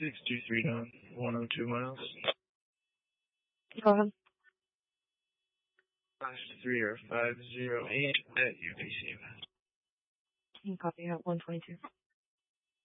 623 down, 102 miles. Go ahead. 530 508 at UPC. Copy at 122.